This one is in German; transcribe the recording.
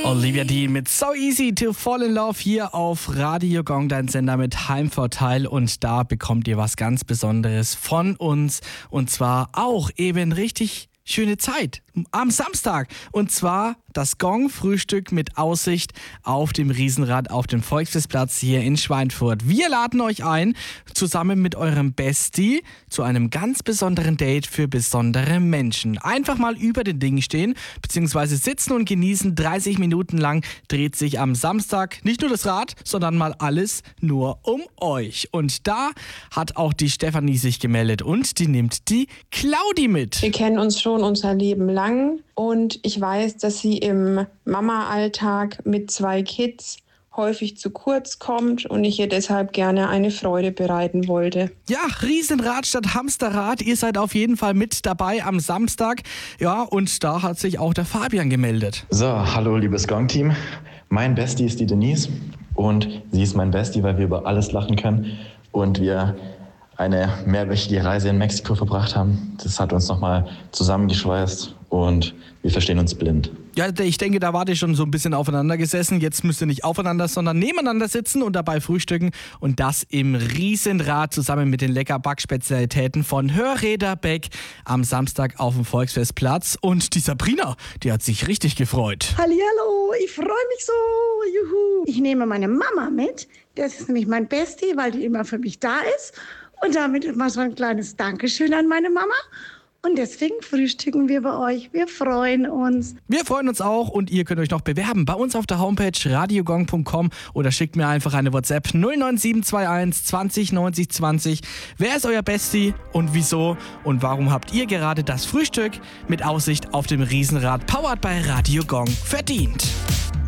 Olivia Dean mit So Easy to Fall in Love hier auf Radio Gong, dein Sender mit Heimvorteil. Und da bekommt ihr was ganz Besonderes von uns. Und zwar auch eben richtig schöne Zeit am Samstag. Und zwar das Gong-Frühstück mit Aussicht auf dem Riesenrad auf dem Volksfestplatz hier in Schweinfurt. Wir laden euch ein, zusammen mit eurem Bestie, zu einem ganz besonderen Date für besondere Menschen. Einfach mal über den Dingen stehen, beziehungsweise sitzen und genießen. 30 Minuten lang dreht sich am Samstag nicht nur das Rad, sondern mal alles nur um euch. Und da hat auch die Stefanie sich gemeldet und die nimmt die Claudi mit. Wir kennen uns schon unser Leben lang und ich weiß, dass sie im Mama-Alltag mit 2 Kids häufig zu kurz kommt und ich ihr deshalb gerne eine Freude bereiten wollte. Ja, Riesenrad statt Hamsterrad. Ihr seid auf jeden Fall mit dabei am Samstag. Ja, und da hat sich auch der Fabian gemeldet. So, hallo liebes Gong-Team. Mein Bestie ist die Denise und sie ist mein Bestie, weil wir über alles lachen können und wir eine mehrwöchige Reise in Mexiko verbracht haben. Das hat uns nochmal zusammengeschweißt und wir verstehen uns blind. Ja, ich denke, da wart ihr schon so ein bisschen aufeinander gesessen. Jetzt müsst ihr nicht aufeinander, sondern nebeneinander sitzen und dabei frühstücken. Und das im Riesenrad zusammen mit den lecker Backspezialitäten von Hörräder Beck am Samstag auf dem Volksfestplatz. Und die Sabrina, die hat sich richtig gefreut. Hallihallo, ich freue mich so. Juhu. Ich nehme meine Mama mit. Das ist nämlich mein Bestie, weil die immer für mich da ist. Und damit immer so ein kleines Dankeschön an meine Mama. Und deswegen frühstücken wir bei euch. Wir freuen uns. Wir freuen uns auch und ihr könnt euch noch bewerben bei uns auf der Homepage radiogong.com oder schickt mir einfach eine WhatsApp 09721 20 90 20. Wer ist euer Bestie und wieso? Und warum habt ihr gerade das Frühstück mit Aussicht auf dem Riesenrad powered bei Radio Gong verdient?